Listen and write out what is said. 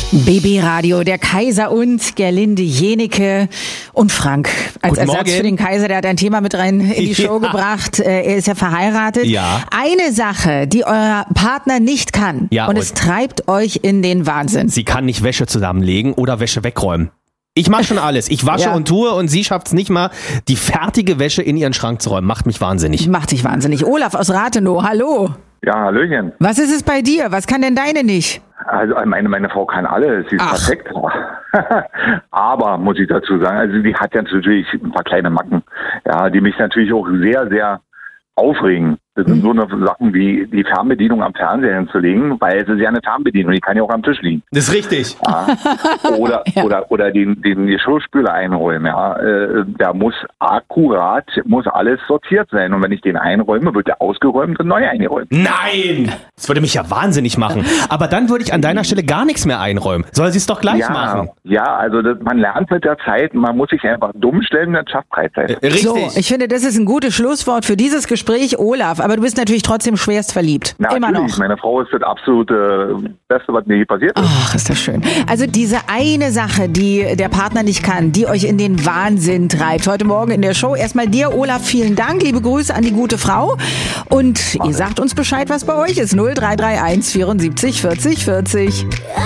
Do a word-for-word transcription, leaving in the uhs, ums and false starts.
B B Radio, der Kaiser und Gerlinde Jenecke und Frank als Guten Ersatz Morgen. für den Kaiser, der hat ein Thema mit rein in die Show Ja. gebracht. Äh, Er ist ja verheiratet. Ja. Eine Sache, die euer Partner nicht kann Ja, und, und- es treibt euch in den Wahnsinn. Sie kann nicht Wäsche zusammenlegen oder Wäsche wegräumen. Ich mache schon alles. Ich wasche Ja. und tue und sie schafft es nicht mal, die fertige Wäsche in ihren Schrank zu räumen. Macht mich wahnsinnig. Macht dich wahnsinnig. Olaf aus Rathenow, hallo. Ja, Hallöchen. Was ist es bei dir? Was kann denn deine nicht? Also meine, meine Frau kann alles, sie ist Ach. perfekt. Aber, muss ich dazu sagen, also die hat ja natürlich ein paar kleine Macken, ja, die mich natürlich auch sehr, sehr aufregen. Das sind so eine Sachen wie die Fernbedienung am Fernseher hinzulegen, weil es ist ja eine Fernbedienung, die kann ja auch am Tisch liegen. Das ist richtig. Ja. Oder, Ja. oder, oder den, den Geschirrspüler einräumen, ja. Äh, Da muss akkurat, muss alles sortiert sein. Und wenn ich den einräume, wird der ausgeräumt und neu eingeräumt. Nein! Das würde mich ja wahnsinnig machen. Aber dann würde ich an deiner Stelle gar nichts mehr einräumen. Soll sie es doch gleich Ja, machen. ja, also das, man lernt mit der Zeit, man muss sich einfach dumm stellen, dann schafft Freizeit. Äh, Richtig. So, ich finde, das ist ein gutes Schlusswort für dieses Gespräch, Olaf. Aber du bist natürlich trotzdem schwerst verliebt. Na, Immer natürlich, noch. meine Frau ist das absolute Beste, was mir je passiert ist. Ach, ist das schön. Also diese eine Sache, die der Partner nicht kann, die euch in den Wahnsinn treibt. Heute Morgen in der Show. Erstmal dir, Olaf, vielen Dank. Liebe Grüße an die gute Frau. Und ihr sagt uns Bescheid, was bei euch ist. null drei drei eins vierundsiebzig vierzig vierzig.